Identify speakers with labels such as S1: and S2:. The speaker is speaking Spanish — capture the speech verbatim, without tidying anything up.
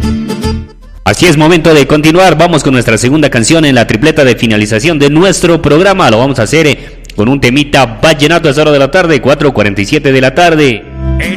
S1: Así es, momento de continuar. Vamos con nuestra segunda canción en la tripleta de finalización de nuestro programa. Lo vamos a hacer eh, con un temita vallenato a esa hora de la tarde, cuatro cuarenta y siete de la tarde.